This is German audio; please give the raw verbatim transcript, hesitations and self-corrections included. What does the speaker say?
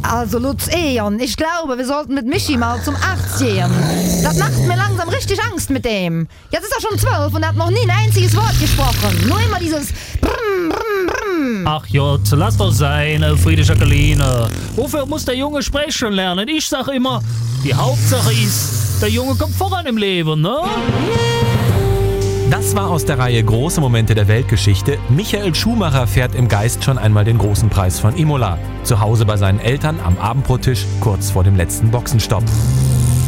Also Lutz Eon, ich glaube, wir sollten mit Michi mal zum Arzt gehen. Das macht mir langsam richtig Angst mit dem. Jetzt ist er schon zwölf und hat noch nie ein einziges Wort gesprochen. Nur immer dieses Brumm, Brumm, Brumm. Ach Jott, lass doch sein, Elfriede Jacqueline. Wofür muss der Junge sprechen lernen? Ich sag immer, die Hauptsache ist, der Junge kommt voran im Leben, ne? Das war aus der Reihe Große Momente der Weltgeschichte. Michael Schumacher fährt im Geist schon einmal den großen Preis von Imola. Zu Hause bei seinen Eltern am Abendbrottisch, kurz vor dem letzten Boxenstopp.